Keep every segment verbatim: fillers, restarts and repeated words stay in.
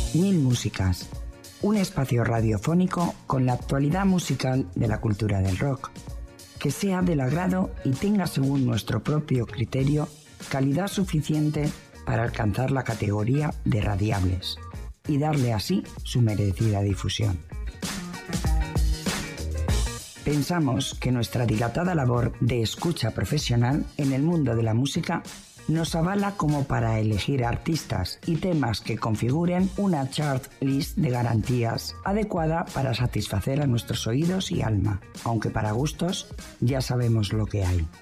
Mil Músicas, un espacio radiofónico con la actualidad musical de la cultura del rock, que sea del agrado y tenga, según nuestro propio criterio, calidad suficiente para alcanzar la categoría de radiables y darle así su merecida difusión. Pensamos que nuestra dilatada labor de escucha profesional en el mundo de la música nos avala como para elegir artistas y temas que configuren una chart list de garantías adecuada para satisfacer a nuestros oídos y alma, aunque para gustos ya sabemos lo que hay.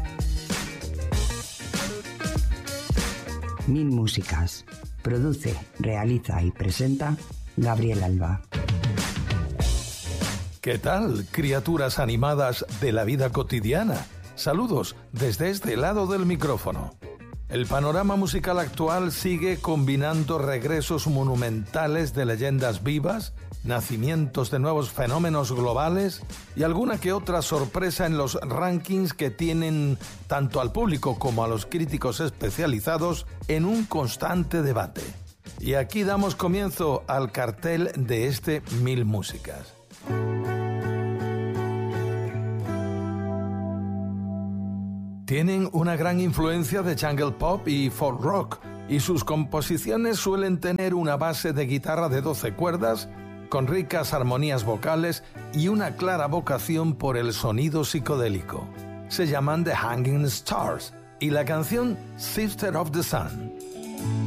Mil Músicas. Produce, realiza y presenta Gabriel Alba. ¿Qué tal, criaturas animadas de la vida cotidiana? Saludos desde este lado del micrófono. El panorama musical actual sigue combinando regresos monumentales de leyendas vivas, nacimientos de nuevos fenómenos globales y alguna que otra sorpresa en los rankings que tienen tanto al público como a los críticos especializados en un constante debate. Y aquí damos comienzo al cartel de este Mil Músicas. Tienen una gran influencia de jungle pop y folk rock, y sus composiciones suelen tener una base de guitarra de doce cuerdas, con ricas armonías vocales y una clara vocación por el sonido psicodélico. Se llaman The Hanging Stars, y la canción Sister of the Sun.